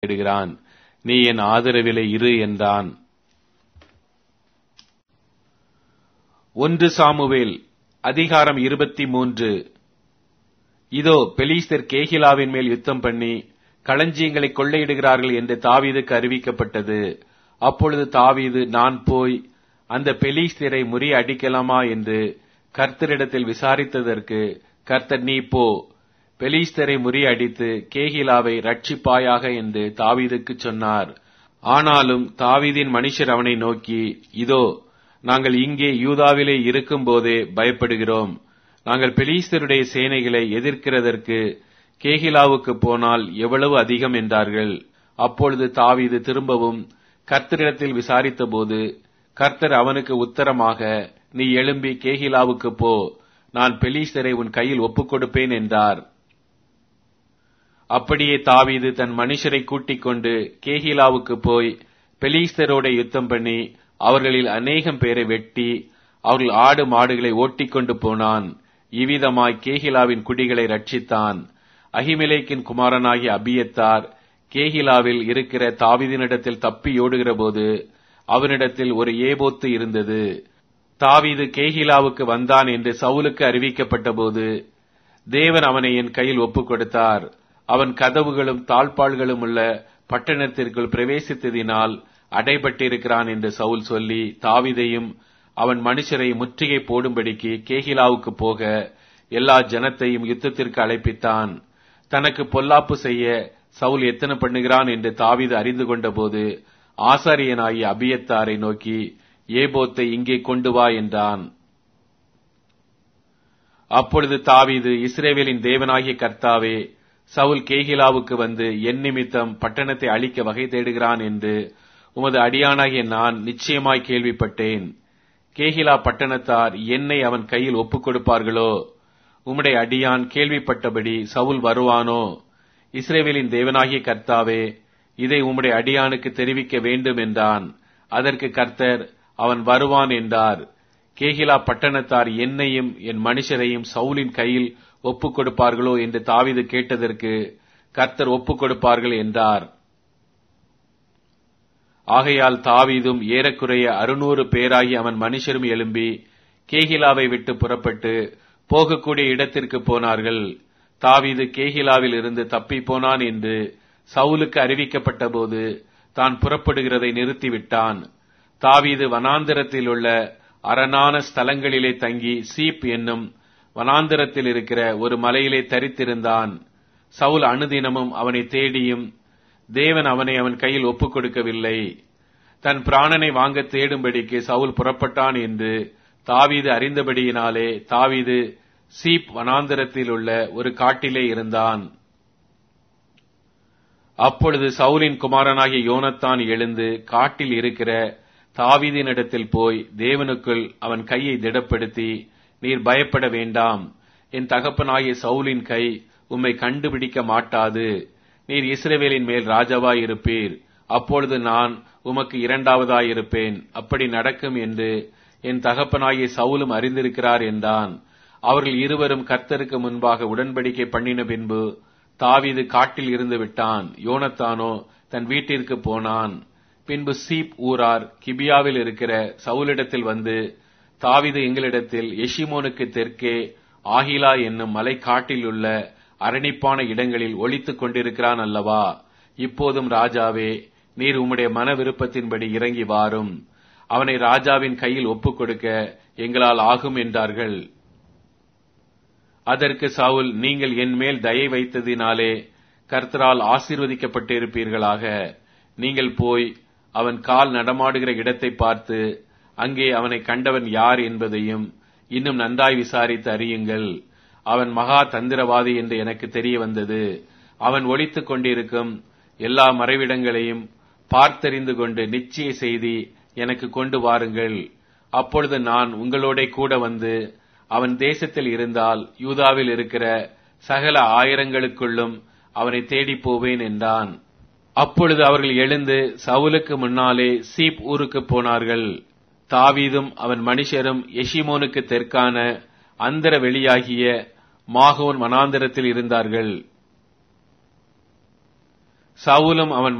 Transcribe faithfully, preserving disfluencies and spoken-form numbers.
கட்டளையிடுகிறான். நீ என் ஆதரவிலே இரு என்றான். ஒன்று சாமுவேல் அதிகாரம் இருபத்தி மூன்று. இதோ பெலிஸ்தர் கேகிலாவின் மேல் யுத்தம் பண்ணி களஞ்சியங்களை கொள்ளையிடுகிறார்கள் என்று தாவீதுக்கு அறிவிக்கப்பட்டது. அப்பொழுது தாவீது, நான் போய் அந்த பெலிஸ்தரை முறியடிக்கலாமா என்று கர்த்தரிடத்தில் விசாரித்ததற்கு கர்த்தர், நீ போ, பெலிஸ்தரை முறியடித்து கேகிலாவை ரட்சிப்பாயாக என்று தாவீதுக்கு சொன்னார். ஆனாலும் தாவீதின் மனுஷர் அவனை நோக்கி, இதோ நாங்கள் இங்கே யூதாவிலே இருக்கும் போதே பயப்படுகிறோம். நாங்கள் பெலிஸ்தருடைய சேனைகளை எதிர்க்கிறதற்கு கேகிலாவுக்கு போனால் எவ்வளவு அதிகம் என்றார்கள். அப்பொழுது தாவீது திரும்பவும் கர்த்தரிடத்தில் விசாரித்த போது கர்த்தர் அவனுக்கு உத்தரமாக, நீ எழும்பி கேகிலாவுக்கு போ, நான் பெலிஸ்தரை உன் கையில் ஒப்புக் கொடுப்பேன் என்றார். அப்படியே தாவீது தன் மனுஷரை கூட்டிக் கொண்டு கேகிலாவுக்கு போய் பெலிஸ்தரோட யுத்தம் பண்ணி அவர்களில் அநேகம் பேரை வெட்டி அவர்கள் ஆடு மாடுகளை ஓட்டிக்கொண்டு போனான். இவ்விதமாய் கேகிலாவின் குடிகளை ரட்சித்தான். அகிமெலேக்கின் குமாரனாகிய அபியத்தார் கேகிலாவில் இருக்கிற தாவீதினிடத்தில் தப்பியோடுகிற போது அவனிடத்தில் ஒரு ஏபோத்து இருந்தது. தாவீது கேகிலாவுக்கு வந்தான் என்று சவுலுக்கு அறிவிக்கப்பட்ட போது தேவன் அவனை என் கையில் ஒப்புக் கொடுத்தார். அவன் கதவுகளும் தாழ்பாள்களும் உள்ள பட்டணத்திற்குள் பிரவேசித்ததினால் அடைபட்டிருக்கிறான் என்று சவுல் சொல்லி தாவீதையும் அவன் மனுஷரை முற்றுகை போடும்படிக்கு கேகிலாவுக்கு போக எல்லா ஜனத்தையும் யுத்தத்திற்கு அழைப்பித்தான். தனக்கு பொல்லாப்பு செய்ய சவுல் எத்தனை பண்ணுகிறான் என்று தாவீது அறிந்து கொண்ட போது ஆசாரியனாகிய அபியத்தாரை நோக்கி, ஏபோத்தை இங்கே கொண்டு வா என்றான். அப்பொழுது தாவீது, இஸ்ரவேலின் தேவனாகிய கர்த்தாவே, சவுல் கேகிலாவுக்கு வந்து என் நிமித்தம் பட்டணத்தை அழிக்க வகை தேடுகிறான் என்று உமது அடியானாகிய நான் நிச்சயமாய் கேள்விப்பட்டேன். கேகிலா பட்டணத்தார் என்னை அவன் கையில் ஒப்புக் கொடுப்பார்களோ? உம்முடைய அடியான் கேள்விப்பட்டபடி சவுல் வருவானோ? இஸ்ரவேலின் தேவனாகிய கர்த்தாவே, இதை உம்முடைய அடியானுக்கு தெரிவிக்க வேண்டும் என்றான். அதற்கு கர்த்தர், அவன் வருவான் என்றார். கேகிலா பட்டணத்தார் என்னையும் என் மனுஷரையும் சவுலின் கையில் ஒப்புக் கொடுப்பார்களோ என்று தாவீது கேட்டதற்கு கர்த்தர் ஒப்புக் கொடுப்பார்கள் என்றார். ஆகையால் தாவீதும் ஏறக்குறைய அறுநூறு பேராகி அவன் மனுஷரும் எழும்பி கேகிலாவை விட்டு புறப்பட்டு போகக்கூடிய இடத்திற்கு போனார்கள். தாவீது கேகிலாவில் இருந்து தப்பி போனான் என்று சவுலுக்கு அறிவிக்கப்பட்ட போது தான் புறப்படுகிறதை நிறுத்திவிட்டான். தாவீது வனாந்திரத்தில் உள்ள அரணான ஸ்தலங்களிலே தங்கி சீப் என்னும் வனாந்திரத்தில் இருக்கிற ஒரு மலையிலே தரித்திருந்தான். சவுல் அனுதினமும் அவனை தேடியும் தேவன் அவனை அவன் கையில் ஒப்புக் கொடுக்கவில்லை. தன் பிராணனை வாங்க தேடும்படிக்கு சவுல் புறப்பட்டான் என்று தாவீது அறிந்தபடியினாலே தாவீது சீப் வனாந்திரத்தில் உள்ள ஒரு காட்டிலே இருந்தான். அப்பொழுது சவுலின் குமாரனாகிய யோனத்தான் எழுந்து காட்டில் இருக்கிற தாவீதினிடத்தில் போய் தேவனுக்குள் அவன் கையை திடப்படுத்தி, நீர் பயப்பட வேண்டாம், என் தகப்பனாகிய சவுலின் கை உம்மை கண்டுபிடிக்க மாட்டாது. நீர் இஸ்ரவேலின் மேல் ராஜாவாய் இருப்பீர். அப்பொழுது நான் உமக்கு இரண்டாவதாயிருப்பேன். அப்படி நடக்கும் என்று என் தகப்பனாகிய சவுலும் அறிந்திருக்கிறார் என்றான். அவர்கள் இருவரும் கர்த்தருக்கு முன்பாக உடன்படிக்கை பண்ணின பின்பு தாவீது காட்டில் இருந்து விட்டான். யோனத்தானோ தன் வீட்டிற்கு போனான். பின்பு சீப் ஊரார் கிபியாவில் இருக்கிற சவுலிடத்தில் வந்து, தாவீது எங்களிடத்தில் எஷிமோனுக்கு தெற்கே ஆகிலா என்னும் மலை காட்டில் உள்ள அரணிப்பான இடங்களில் ஒளித்துக் கொண்டிருக்கிறான் அல்லவா? இப்போதும் ராஜாவே, நீர் உம்முடைய மன விருப்பத்தின்படி இறங்கி வாரும். அவனை ராஜாவின் கையில் ஒப்புக் கொடுக்க எங்களால் ஆகும் என்றார்கள். அதற்கு சவுல், நீங்கள் என் மேல் தயை வைத்ததினாலே கர்த்தரால் ஆசீர்வதிக்கப்பட்டிருப்பீர்களாக. நீங்கள் போய் அவன் கால் நடமாடுகிற இடத்தை பார்த்து அங்கே அவனை கண்டவன் யார் என்பதையும் இன்னும் நன்றாய் விசாரித்து அறியுங்கள். அவன் மகா தந்திரவாதி என்று எனக்கு தெரிய வந்தது. அவன் ஒளித்துக் கொண்டிருக்கும் எல்லா மறைவிடங்களையும் பார்த்தறிந்து கொண்டு நிச்சய செய்தி எனக்கு கொண்டு வாருங்கள். அப்பொழுது நான் உங்களோட கூட வந்து அவன் தேசத்தில் இருந்தால் யூதாவில் இருக்கிற சகல ஆயிரங்களுக்குள்ளும் அவனை தேடி போவேன் என்றான். அப்பொழுது அவர்கள் எழுந்து சவுலுக்கு முன்னாலே சீப் ஊருக்கு போனார்கள். தாவீதும் அவன் மனுஷரும் எஷிமோனுக்கு தெற்கான அந்தர வெளியாகிய மாகோன் வனாந்தரத்தில் இருந்தார்கள். சவுலும் அவன்